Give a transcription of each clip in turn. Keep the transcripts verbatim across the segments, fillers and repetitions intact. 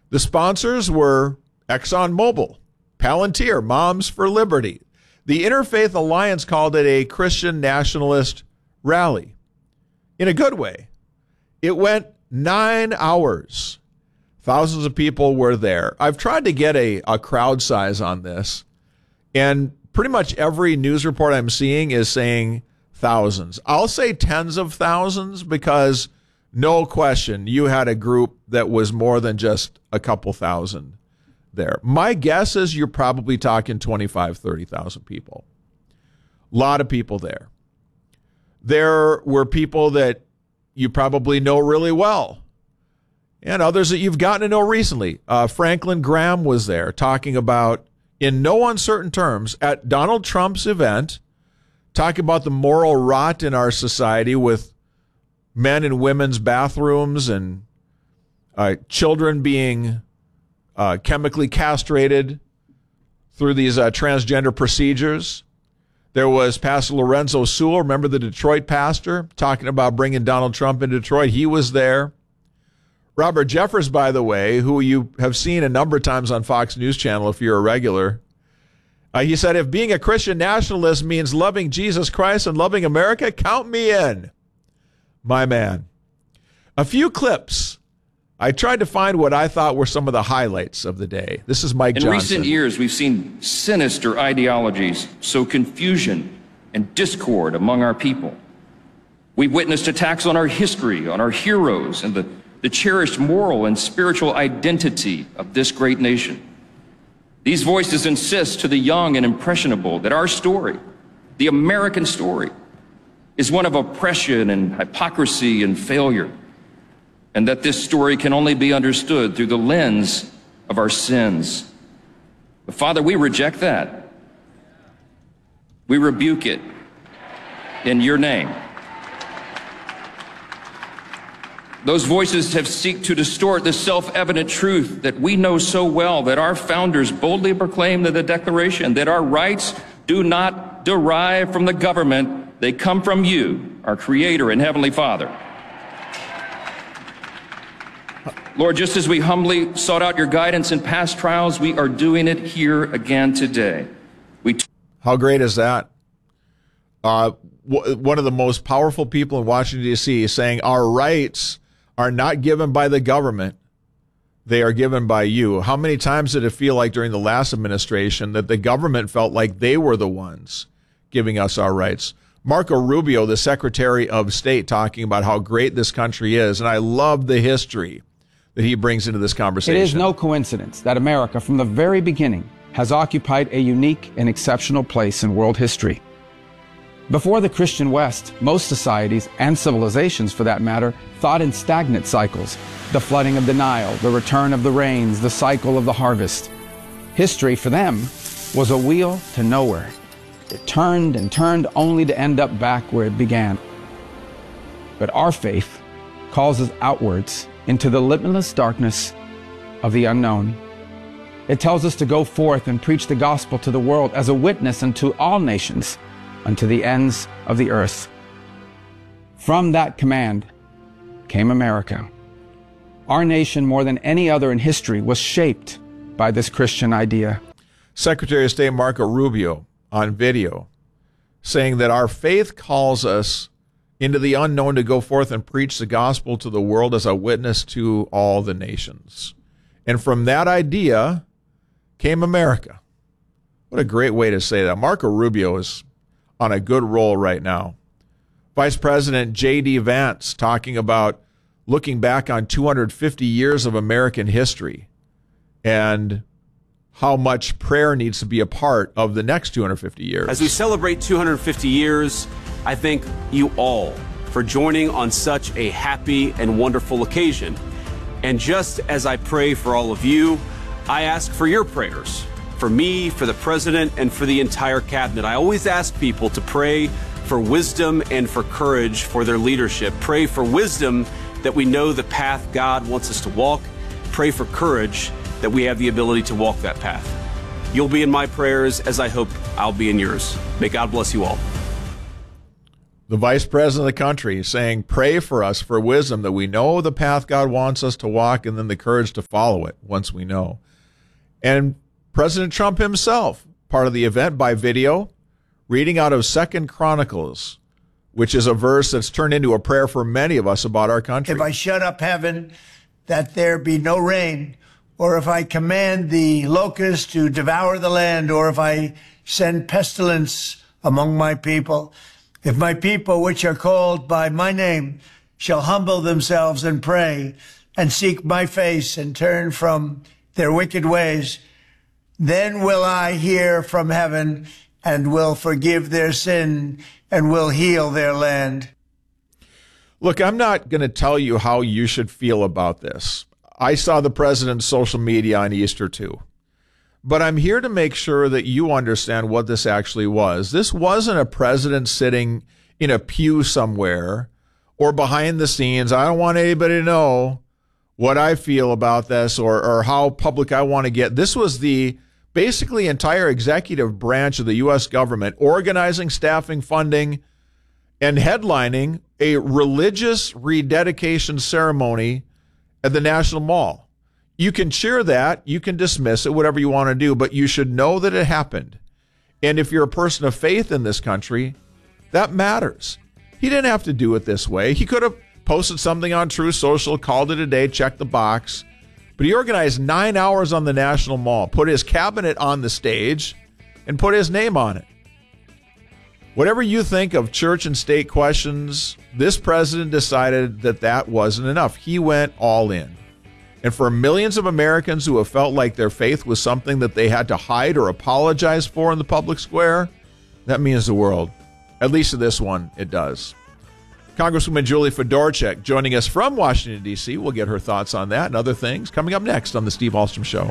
The sponsors were ExxonMobil, Palantir, Moms for Liberty. The Interfaith Alliance called it a Christian nationalist rally. In a good way. It went nine hours. Thousands of people were there. I've tried to get a, a crowd size on this, and pretty much every news report I'm seeing is saying thousands. I'll say tens of thousands because no question you had a group that was more than just a couple thousand there. My guess is you're probably talking twenty-five, thirty thousand people. A lot of people there. There were people that you probably know really well and others that you've gotten to know recently. Uh, Franklin Graham was there talking about, in no uncertain terms, at Donald Trump's event, talking about the moral rot in our society with men and women's bathrooms and uh, children being uh, chemically castrated through these uh, transgender procedures. There was Pastor Lorenzo Sewell, remember the Detroit pastor, talking about bringing Donald Trump in Detroit. He was there. Robert Jeffress, by the way, who you have seen a number of times on Fox News Channel if you're a regular, uh, he said, if being a Christian nationalist means loving Jesus Christ and loving America, count me in. My man. A few clips. I tried to find what I thought were some of the highlights of the day. This is Mike Johnson. In recent years, we've seen sinister ideologies sow confusion and discord among our people. We've witnessed attacks on our history, on our heroes, and the, the cherished moral and spiritual identity of this great nation. These voices insist to the young and impressionable that our story, the American story, is one of oppression and hypocrisy and failure, and that this story can only be understood through the lens of our sins. But Father, we reject that. We rebuke it in your name. Those voices have sought to distort the self-evident truth that we know so well, that our founders boldly proclaimed in the Declaration that our rights do not derive from the government, they come from you, our Creator and Heavenly Father. Lord, just as we humbly sought out your guidance in past trials, we are doing it here again today. We t- How great is that? Uh, w- one of the most powerful people in Washington, D C is saying our rights are not given by the government. They are given by you. How many times did it feel like during the last administration that the government felt like they were the ones giving us our rights? Marco Rubio, the Secretary of State, talking about how great this country is. And I love the history that he brings into this conversation. It is no coincidence that America, from the very beginning, has occupied a unique and exceptional place in world history. Before the Christian West, most societies, and civilizations for that matter, thought in stagnant cycles. The flooding of the Nile, the return of the rains, the cycle of the harvest. History, for them, was a wheel to nowhere. It turned and turned only to end up back where it began. But our faith calls us outwards into the limitless darkness of the unknown. It tells us to go forth and preach the gospel to the world as a witness unto all nations, unto the ends of the earth. From that command came America. Our nation, more than any other in history, was shaped by this Christian idea. Secretary of State Marco Rubio on video saying that our faith calls us into the unknown to go forth and preach the gospel to the world as a witness to all the nations. And from that idea came America. What a great way to say that. Marco Rubio is on a good roll right now. Vice President J D Vance talking about looking back on two hundred fifty years of American history and how much prayer needs to be a part of the next two hundred fifty years. As we celebrate two hundred fifty years, I thank you all for joining on such a happy and wonderful occasion. And just as I pray for all of you, I ask for your prayers, for me, for the president, and for the entire cabinet. I always ask people to pray for wisdom and for courage for their leadership. Pray for wisdom that we know the path God wants us to walk. Pray for courage that we have the ability to walk that path. You'll be in my prayers as I hope I'll be in yours. May God bless you all. the vice president of the country, saying, pray for us for wisdom, that we know the path God wants us to walk, and then the courage to follow it once we know. And President Trump himself, part of the event by video, reading out of Second Chronicles, which is a verse that's turned into a prayer for many of us about our country. If I shut up heaven, that there be no rain, or if I command the locusts to devour the land, or if I send pestilence among my people, if my people, which are called by my name, shall humble themselves and pray and seek my face and turn from their wicked ways, then will I hear from heaven and will forgive their sin and will heal their land. Look, I'm not going to tell you how you should feel about this. I saw the president's social media on Easter too. But I'm here to make sure that you understand what this actually was. This wasn't a president sitting in a pew somewhere or behind the scenes. I don't want anybody to know what I feel about this or, or how public I want to get. This was the basically entire executive branch of the U S government organizing, staffing, funding, and headlining a religious rededication ceremony at the National Mall. You can cheer that, you can dismiss it, whatever you want to do, but you should know that it happened. And if you're a person of faith in this country, that matters. He didn't have to do it this way. He could have posted something on True Social, called it a day, checked the box. But he organized nine hours on the National Mall, put his cabinet on the stage, and put his name on it. Whatever you think of church and state questions, this president decided that that wasn't enough. He went all in. And for millions of Americans who have felt like their faith was something that they had to hide or apologize for in the public square, that means the world. At least to this one, it does. Congresswoman Julie Fedorchak joining us from Washington, D C We'll get her thoughts on that and other things coming up next on The Steve Ahlstrom Show.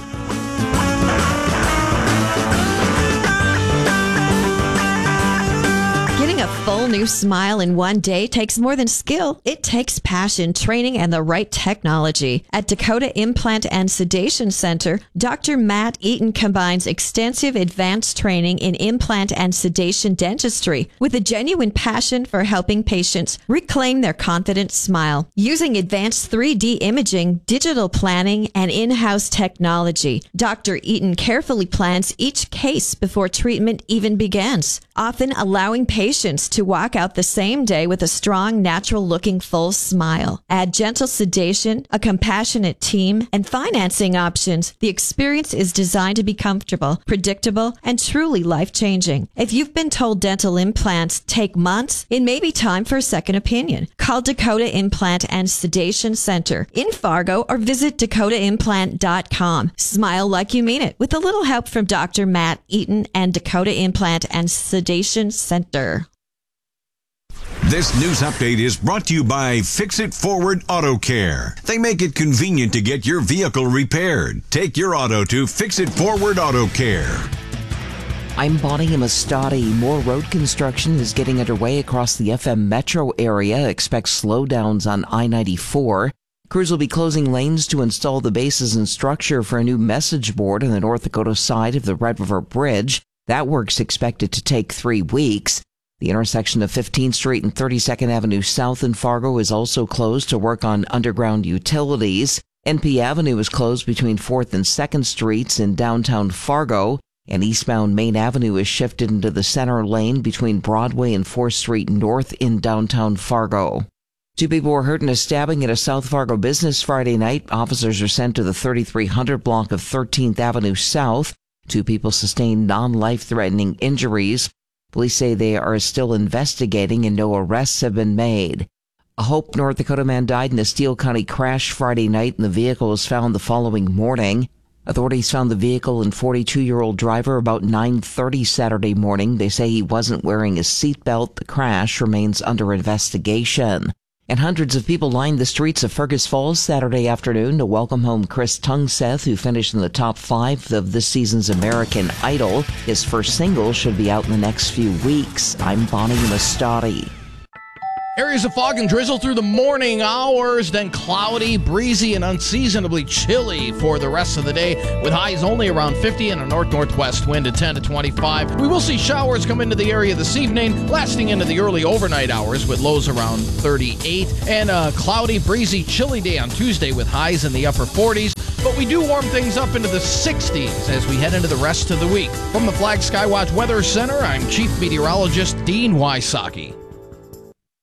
Getting a full new smile in one day takes more than skill. It takes passion, training, and the right technology. At Dakota Implant and Sedation Center, Doctor Matt Eaton combines extensive advanced training in implant and sedation dentistry with a genuine passion for helping patients reclaim their confident smile. Using advanced three D imaging, digital planning, and in-house technology, Doctor Eaton carefully plans each case before treatment even begins, often allowing patients to walk out the same day with a strong, natural-looking full smile. Add gentle sedation, a compassionate team, and financing options. The experience is designed to be comfortable, predictable, and truly life-changing. If you've been told dental implants take months, it may be time for a second opinion. Call Dakota Implant and Sedation Center in Fargo or visit dakota implant dot com. Smile like you mean it with a little help from Doctor Matt Eaton and Dakota Implant and Sedation Center. This news update is brought to you by Fix It Forward Auto Care. They make it convenient to get your vehicle repaired. Take your auto to Fix It Forward Auto Care. I'm Bonnie Amistadi. More road construction is getting underway across the F M metro area. Expect slowdowns on I ninety-four. Crews will be closing lanes to install the bases and structure for a new message board on the North Dakota side of the Red River Bridge. That work's expected to take three weeks. The intersection of fifteenth Street and thirty-second Avenue South in Fargo is also closed to work on underground utilities. N P Avenue is closed between fourth and second Streets in downtown Fargo, and eastbound Main Avenue is shifted into the center lane between Broadway and fourth Street North in downtown Fargo. Two people were hurt in a stabbing at a South Fargo business Friday night. Officers are sent to the thirty-three hundred block of thirteenth Avenue South. Two people sustained non-life-threatening injuries. Police say they are still investigating and no arrests have been made. A Hope, North Dakota man died in a Steele County crash Friday night, and the vehicle was found the following morning. Authorities found the vehicle and forty-two-year-old driver about nine thirty Saturday morning. They say he wasn't wearing a seatbelt. The crash remains under investigation. And hundreds of people lined the streets of Fergus Falls Saturday afternoon to welcome home Chris Tungseth, who finished in the top five of this season's American Idol. His first single should be out in the next few weeks. I'm Bonnie Amistadi. Areas of fog and drizzle through the morning hours, then cloudy, breezy, and unseasonably chilly for the rest of the day, with highs only around fifty and a north-northwest wind at ten to twenty-five. We will see showers come into the area this evening, lasting into the early overnight hours with lows around thirty-eight, and a cloudy, breezy, chilly day on Tuesday with highs in the upper forties. But we do warm things up into the sixties as we head into the rest of the week. From the Flag Skywatch Weather Center, I'm Chief Meteorologist Dean Wysocki.